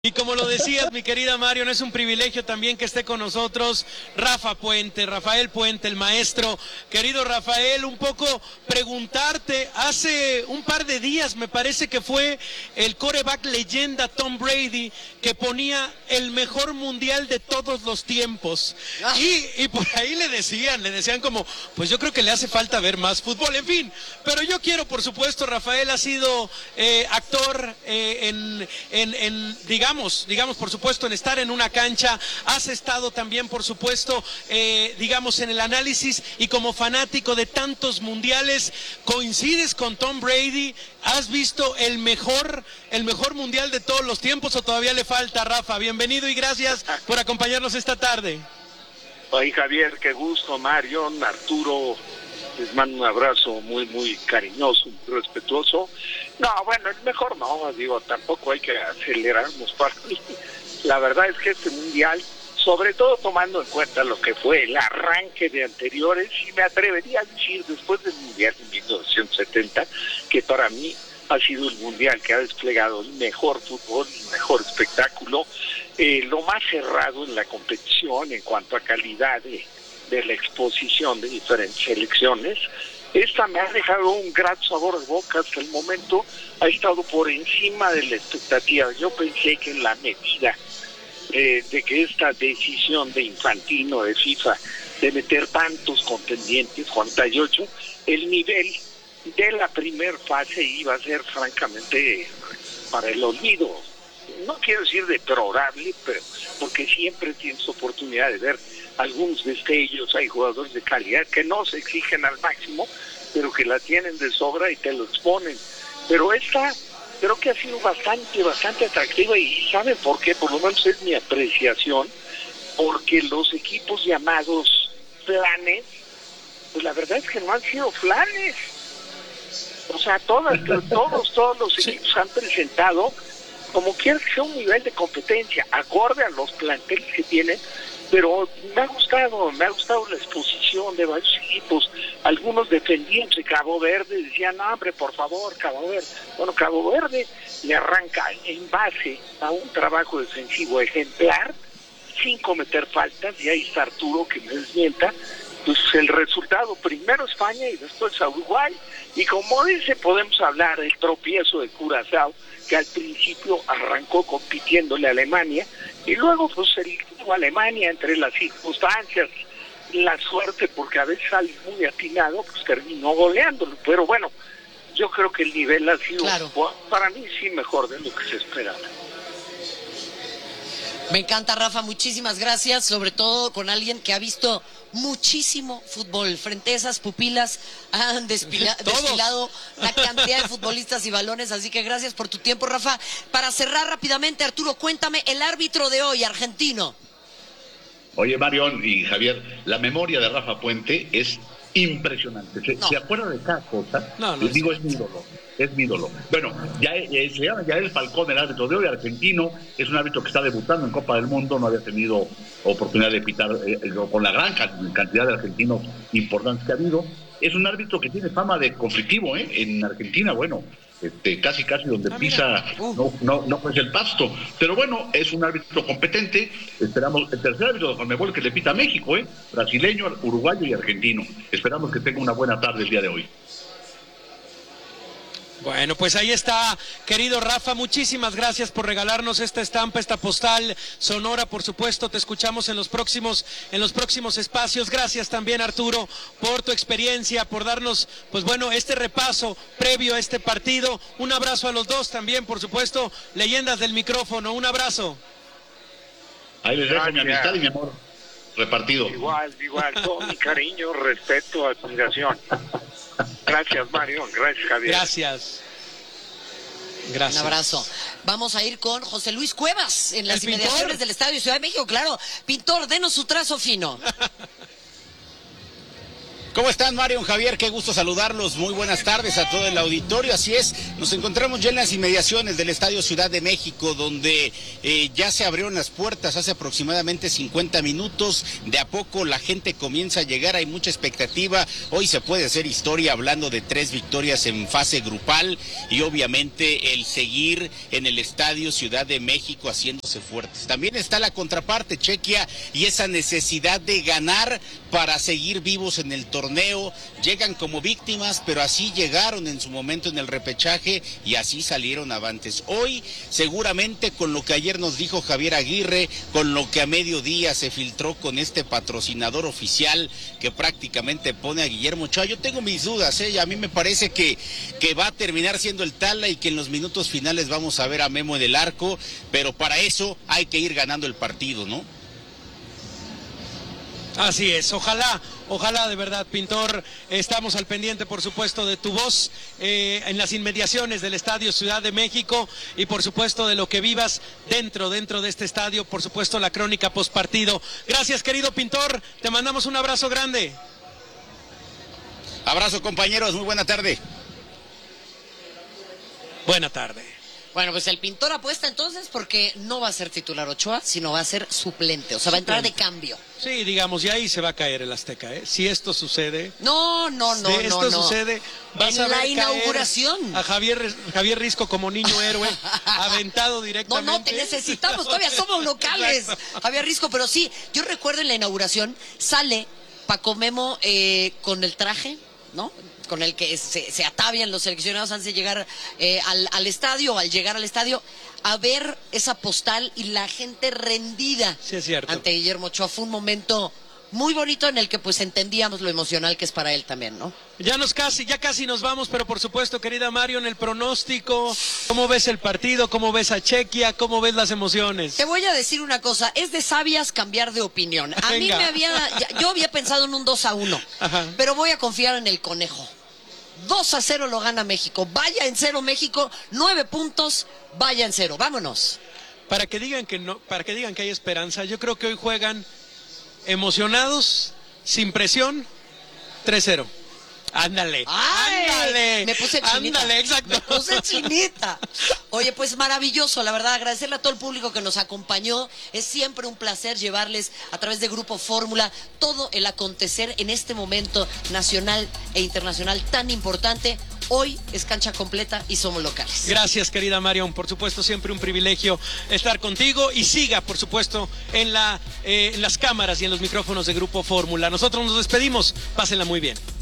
Y como lo decías, mi querida Marion, es un privilegio también que esté con nosotros Rafael Puente, el maestro. Querido Rafael, un poco preguntarte, hace un par de días me parece que fue el quarterback leyenda Tom Brady que ponía el mejor mundial de todos los tiempos. Y por ahí le decían como, pues yo creo que le hace falta ver más fútbol, en fin. Pero yo quiero, por supuesto, Rafael ha sido actor digamos, por supuesto, en estar en una cancha, has estado también, por supuesto, digamos, en el análisis y como fanático de tantos mundiales, ¿coincides con Tom Brady? ¿Has visto el mejor mundial de todos los tiempos o todavía le falta, Rafa? Bienvenido y gracias por acompañarnos esta tarde. Ay, Javier, qué gusto, Marion, Arturo, les mando un abrazo muy, muy cariñoso, muy respetuoso. No, bueno, el mejor no, tampoco hay que acelerarnos para mí. La verdad es que este mundial, sobre todo tomando en cuenta lo que fue el arranque de anteriores, y me atrevería a decir después del mundial de 1970, que para mí ha sido el mundial que ha desplegado el mejor fútbol, el mejor espectáculo, lo más cerrado en la competición en cuanto a calidad de la exposición de diferentes selecciones. Esta me ha dejado un gran sabor de boca hasta el momento, ha estado por encima de la expectativa. Yo pensé que en la medida de que esta decisión de Infantino, de FIFA, de meter tantos contendientes, 48, el nivel de la primer fase iba a ser francamente para el olvido. No quiero decir deplorable, pero porque siempre tienes oportunidad de ver algunos destellos, hay jugadores de calidad que no se exigen al máximo, pero que la tienen de sobra y te lo exponen. Pero esta creo que ha sido bastante atractiva, y ¿saben por qué? Por lo menos es mi apreciación, porque los equipos llamados flanes, pues la verdad es que no han sido flanes. O sea, todos los equipos han presentado, como quiera que sea, un nivel de competencia acorde a los planteles que tienen. Pero me ha gustado la exposición de varios equipos. Algunos defendiéndose Cabo Verde, decían, no, hombre, por favor, Cabo Verde. Bueno, Cabo Verde le arranca en base a un trabajo defensivo ejemplar, sin cometer faltas, y ahí está Arturo que me desmienta. Pues el resultado, primero España y después a Uruguay. Y como dice, podemos hablar del tropiezo de Curazao, que al principio arrancó compitiéndole a Alemania, y luego pues el Alemania, entre las circunstancias, la suerte, porque a veces sale muy atinado, pues terminó goleándolo. Pero bueno, yo creo que el nivel ha sido, para mí sí, mejor de lo que se esperaba. Me encanta, Rafa, muchísimas gracias, sobre todo con alguien que ha visto muchísimo fútbol. Frente a esas pupilas han desfilado la cantidad de futbolistas y balones, así que gracias por tu tiempo, Rafa. Para cerrar rápidamente, Arturo, cuéntame el árbitro de hoy, argentino. Oye, Marion y Javier, la memoria de Rafa Puente es impresionante. Se acuerda de cada cosa. Les digo, es mi ídolo. Bueno, se llama Yael Falcón, el árbitro de hoy, argentino. Es un árbitro que está debutando en Copa del Mundo, no había tenido oportunidad de pitar con la gran cantidad de argentinos importantes que ha habido. Es un árbitro que tiene fama de conflictivo, en Argentina, bueno, casi donde pisa no es el pasto, pero bueno, es un árbitro competente. Esperamos el tercer árbitro de Conmebol que le pita a México, brasileño, uruguayo y argentino. Esperamos que tenga una buena tarde el día de hoy. Bueno, pues ahí está, querido Rafa, muchísimas gracias por regalarnos esta estampa, esta postal sonora, por supuesto, te escuchamos en los próximos espacios. Gracias también, Arturo, por tu experiencia, por darnos, pues bueno, este repaso previo a este partido. Un abrazo a los dos también, por supuesto, leyendas del micrófono, un abrazo. Ahí les dejo mi amistad y mi amor repartido. Igual, todo mi cariño, respeto, admiración. Gracias, Mario. Gracias, Javier. Gracias. Un abrazo. Vamos a ir con José Luis Cuevas en las inmediaciones del Estadio Ciudad de México. Claro, pintor, denos su trazo fino. ¿Cómo están, Mario, Javier? Qué gusto saludarlos. Muy buenas tardes a todo el auditorio. Así es, nos encontramos ya en las inmediaciones del Estadio Ciudad de México, donde ya se abrieron las puertas hace aproximadamente 50 minutos. De a poco la gente comienza a llegar, hay mucha expectativa. Hoy se puede hacer historia hablando de 3 victorias en fase grupal y obviamente el seguir en el Estadio Ciudad de México haciéndose fuertes. También está la contraparte, Chequia, y esa necesidad de ganar para seguir vivos en el torneo. Llegan como víctimas, pero así llegaron en su momento en el repechaje y así salieron avantes. Hoy, seguramente con lo que ayer nos dijo Javier Aguirre, con lo que a mediodía se filtró con este patrocinador oficial que prácticamente pone a Guillermo Ochoa, yo tengo mis dudas, y a mí me parece que va a terminar siendo el Tala y que en los minutos finales vamos a ver a Memo en el arco, pero para eso hay que ir ganando el partido, ¿no? Así es, ojalá de verdad, Pintor, estamos al pendiente, por supuesto, de tu voz en las inmediaciones del Estadio Ciudad de México y por supuesto de lo que vivas dentro de este estadio, por supuesto la crónica postpartido. Gracias, querido Pintor, te mandamos un abrazo grande. Abrazo, compañeros, muy buena tarde. Buena tarde. Bueno, pues el Pintor apuesta entonces porque no va a ser titular Ochoa, sino va a ser suplente, o sea, va a entrar de cambio. Sí, digamos, y ahí se va a caer el Azteca, ¿eh? Si esto sucede... No. Sucede, vas en a ver la inauguración. A Javier Risco como niño héroe, aventado directamente. No, te necesitamos, todavía somos locales, Javier Risco, pero sí, yo recuerdo en la inauguración, sale Paco Memo con el traje, ¿no?, con el que se atavian los seleccionados antes de llegar al estadio, al llegar al estadio, a ver esa postal y la gente rendida sí, es cierto, ante Guillermo Ochoa. Fue un momento muy bonito en el que pues entendíamos lo emocional que es para él también, ¿no? Ya casi nos vamos, pero por supuesto, querida Mario, en el pronóstico, ¿cómo ves el partido? ¿Cómo ves a Chequia? ¿Cómo ves las emociones? Te voy a decir una cosa, es de sabias cambiar de opinión. A mí yo había pensado en un 2-1, pero voy a confiar en el conejo. 2-0 lo gana México. Vaya en 0 México, 9 puntos, vaya en 0. Vámonos. Para que digan que hay esperanza, yo creo que hoy juegan emocionados, sin presión, 3-0. Ándale. Me puse chinita. Ándale, exacto. Me puse chinita. Oye, pues maravilloso, la verdad, agradecerle a todo el público que nos acompañó. Es siempre un placer llevarles a través de Grupo Fórmula todo el acontecer en este momento nacional e internacional tan importante. Hoy es cancha completa y somos locales. Gracias, querida Marion. Por supuesto, siempre un privilegio estar contigo y siga, por supuesto, en las cámaras y en los micrófonos de Grupo Fórmula. Nosotros nos despedimos. Pásenla muy bien.